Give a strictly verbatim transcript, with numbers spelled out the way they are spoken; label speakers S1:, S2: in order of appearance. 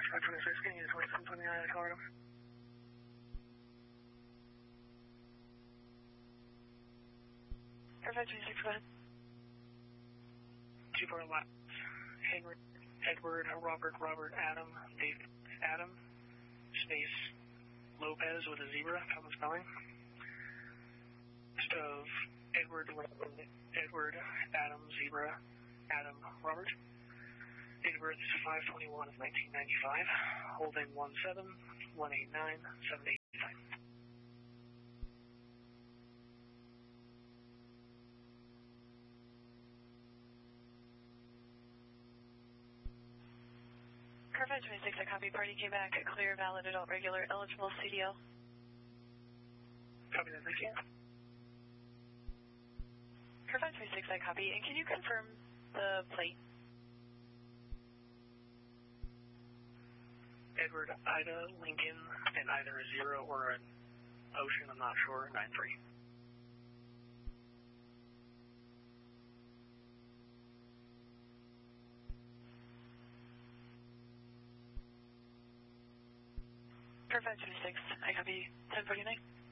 S1: five twenty-six, can you use twenty-seven twenty-nine Colorado?
S2: Air five twenty-six, go ahead.
S1: Two four left. Edward, Edward, Robert, Robert, Adam, David, Adam, space, Lopez with a zebra, common spelling. Of Edward, Edward, Adam, zebra, Adam, Robert. Date of birth is five twenty-one of nineteen ninety-five. Holding one seven one eight nine seven eight nine.
S2: Car five twenty-six, I copy. Party came back. Clear, valid, adult, regular, eligible, C D L.
S1: Copy that, thank you.
S2: Car five twenty-six, I copy. And can you confirm the plate?
S1: Edward, Ida, Lincoln, and either a zero or an ocean, I'm not sure, nine three.
S2: Car five twenty-six, I copy. ten forty-nine.